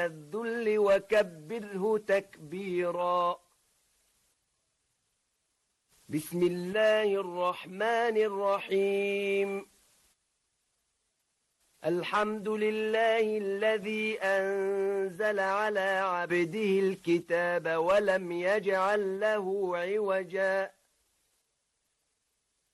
الذل وكبره تكبيرا. بسم الله الرحمن الرحيم. الحمد لله الذي أنزل على عبده الكتاب ولم يجعل له عوجا